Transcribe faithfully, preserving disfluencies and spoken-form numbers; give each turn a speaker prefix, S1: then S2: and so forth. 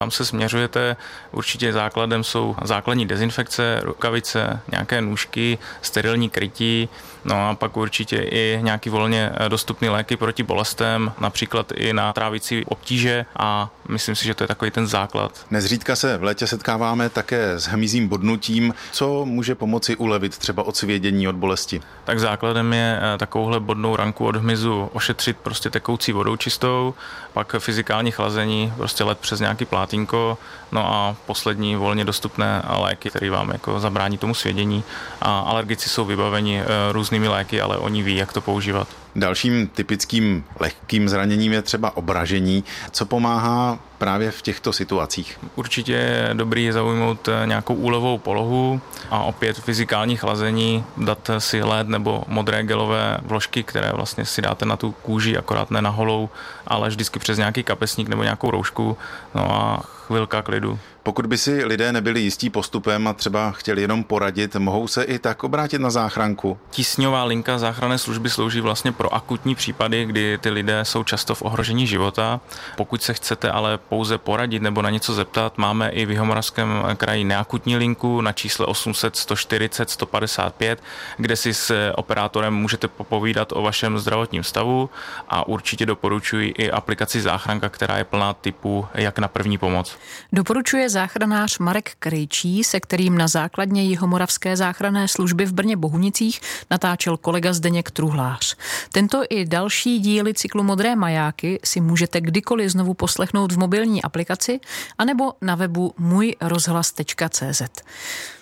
S1: Tam se směřujete, určitě základem jsou základní dezinfekce, rukavice, nějaké nůžky, sterilní krytí, no a pak určitě i nějaký volně dostupný léky proti bolestem, například i na trávicí obtíže a myslím si, že to je takový ten základ.
S2: Nezřídka se v létě setkáváme také s hmyzím bodnutím. Co může pomoci ulevit třeba od svědění, od bolesti?
S1: Tak základem je takovouhle bodnou ranku od hmyzu ošetřit prostě tekoucí vodou čistou, pak fyzikální chlazení, prostě let přes nějaký plátínko, no a poslední volně dostupné léky, které vám jako zabrání tomu svědění. A alergici jsou vybaveni různými léky, ale oni ví, jak to používat.
S2: Dalším typickým lehkým zraněním je třeba obražení. Co pomáhá právě v těchto situacích?
S1: Určitě je dobrý zaujmout nějakou úlevou polohu a opět fyzikální chlazení, dát si led nebo modré gelové vložky, které vlastně si dáte na tu kůži, akorát ne na holou, ale vždycky přes nějaký kapesník nebo nějakou roušku, no a chvilka klidu.
S2: Pokud by si lidé nebyli jistí postupem a třeba chtěli jenom poradit, mohou se i tak obrátit na záchranku?
S1: Tísňová linka záchranné služby slouží vlastně pro akutní případy, kdy ty lidé jsou často v ohrožení života. Pokud se chcete ale pouze poradit nebo na něco zeptat, máme i v Jihomoravském kraji neakutní linku na čísle osm set sto čtyřicet sto padesát pět, kde si s operátorem můžete popovídat o vašem zdravotním stavu a určitě doporučuji i aplikaci Záchranka, která je plná tipů, jak na první pomoc.
S3: Doporučuje záchranář Marek Krejčí, se kterým na základně Jihomoravské záchranné služby v Brně Bohunicích natáčel kolega Zdeněk Truhlář. Tento i další díly cyklu Modré majáky si můžete kdykoliv znovu poslechnout v mobilní aplikaci anebo na webu můj rozhlas tečka cé zet.